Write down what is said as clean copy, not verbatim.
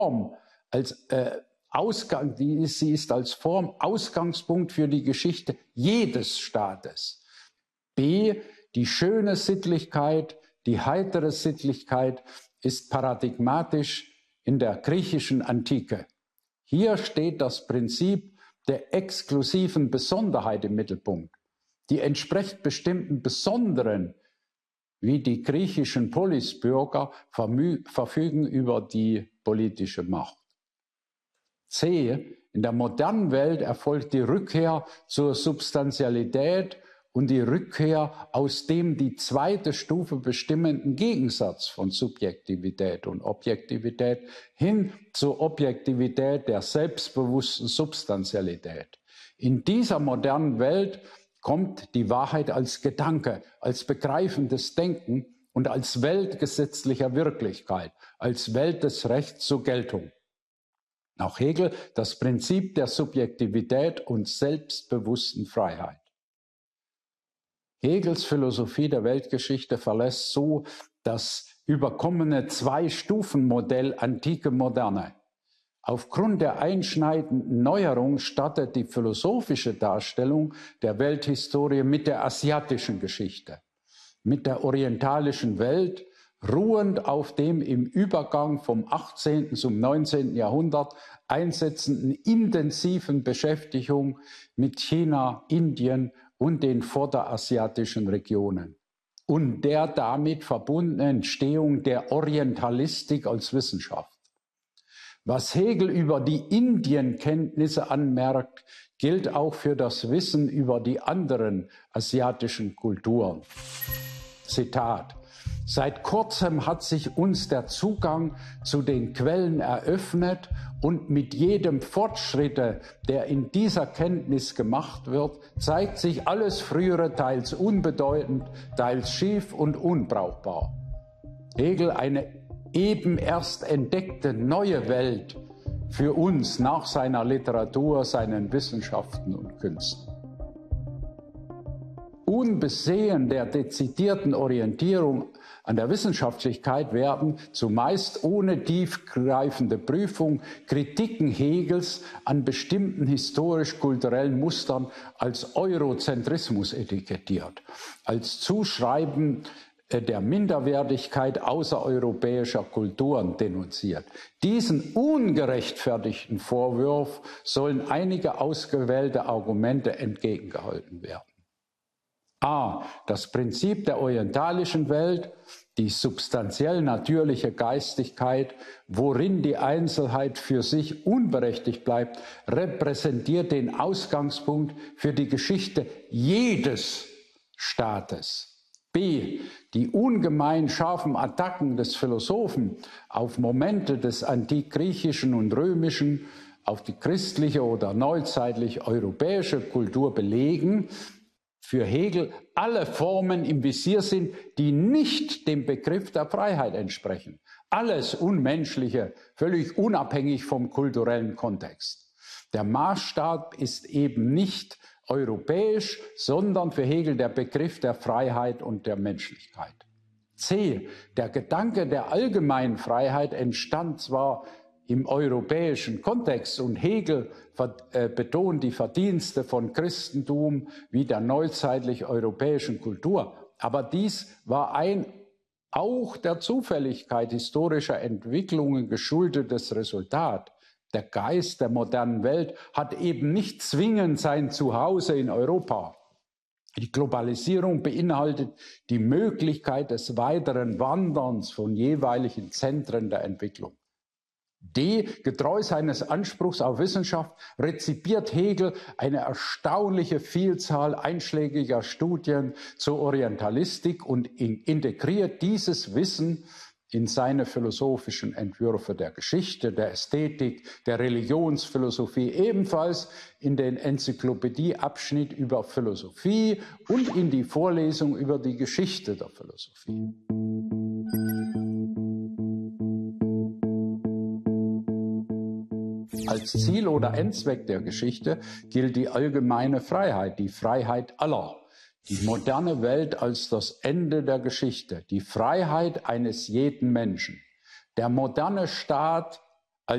Form, sie ist als Form Ausgangspunkt für die Geschichte jedes Staates. B, die schöne Sittlichkeit, die heitere Sittlichkeit ist paradigmatisch in der griechischen Antike. Hier steht das Prinzip der exklusiven Besonderheit im Mittelpunkt. Die entspricht bestimmten Besonderen, wie die griechischen Polisbürger verfügen über die politische Macht. C. In der modernen Welt erfolgt die Rückkehr zur Substantialität und die Rückkehr aus dem die zweite Stufe bestimmenden Gegensatz von Subjektivität und Objektivität hin zur Objektivität der selbstbewussten Substantialität. In dieser modernen Welt kommt die Wahrheit als Gedanke, als begreifendes Denken und als Welt gesetzlicher Wirklichkeit, als Welt des Rechts zur Geltung. Nach Hegel das Prinzip der Subjektivität und selbstbewussten Freiheit. Hegels Philosophie der Weltgeschichte verlässt so das überkommene Zwei-Stufen-Modell Antike-Moderne. Aufgrund der einschneidenden Neuerung startet die philosophische Darstellung der Welthistorie mit der asiatischen Geschichte, mit der orientalischen Welt, ruhend auf dem im Übergang vom 18. zum 19. Jahrhundert einsetzenden intensiven Beschäftigung mit China, Indien und den vorderasiatischen Regionen und der damit verbundenen Entstehung der Orientalistik als Wissenschaft. Was Hegel über die Indienkenntnisse anmerkt, gilt auch für das Wissen über die anderen asiatischen Kulturen. Zitat: Seit kurzem hat sich uns der Zugang zu den Quellen eröffnet und mit jedem Fortschritte, der in dieser Kenntnis gemacht wird, zeigt sich alles Frühere teils unbedeutend, teils schief und unbrauchbar. Hegel eine eben erst entdeckte neue Welt für uns nach seiner Literatur, seinen Wissenschaften und Künsten. Unbesehen der dezidierten Orientierung an der Wissenschaftlichkeit werden, zumeist ohne tiefgreifende Prüfung, Kritiken Hegels an bestimmten historisch-kulturellen Mustern als Eurozentrismus etikettiert, als Zuschreiben der Minderwertigkeit außereuropäischer Kulturen denunziert. Diesen ungerechtfertigten Vorwurf sollen einige ausgewählte Argumente entgegengehalten werden. A. Das Prinzip der orientalischen Welt, die substanziell natürliche Geistigkeit, worin die Einzelheit für sich unberechtigt bleibt, repräsentiert den Ausgangspunkt für die Geschichte jedes Staates. B. Die ungemein scharfen Attacken des Philosophen auf Momente des Antikgriechischen und Römischen, auf die christliche oder neuzeitlich europäische Kultur belegen, für Hegel alle Formen im Visier sind, die nicht dem Begriff der Freiheit entsprechen. Alles Unmenschliche, völlig unabhängig vom kulturellen Kontext. Der Maßstab ist eben nicht europäisch, sondern für Hegel der Begriff der Freiheit und der Menschlichkeit. C. Der Gedanke der allgemeinen Freiheit entstand zwar im europäischen Kontext und Hegel betont die Verdienste von Christentum wie der neuzeitlich europäischen Kultur. Aber dies war ein auch der Zufälligkeit historischer Entwicklungen geschuldetes Resultat. Der Geist der modernen Welt hat eben nicht zwingend sein Zuhause in Europa. Die Globalisierung beinhaltet die Möglichkeit des weiteren Wanderns von jeweiligen Zentren der Entwicklung. D. Getreu seines Anspruchs auf Wissenschaft rezipiert Hegel eine erstaunliche Vielzahl einschlägiger Studien zur Orientalistik und integriert dieses Wissen in seine philosophischen Entwürfe der Geschichte, der Ästhetik, der Religionsphilosophie, ebenfalls in den Enzyklopädieabschnitt über Philosophie und in die Vorlesung über die Geschichte der Philosophie. Als Ziel oder Endzweck der Geschichte gilt die allgemeine Freiheit, die Freiheit aller. Die moderne Welt als das Ende der Geschichte, die Freiheit eines jeden Menschen. Der moderne Staat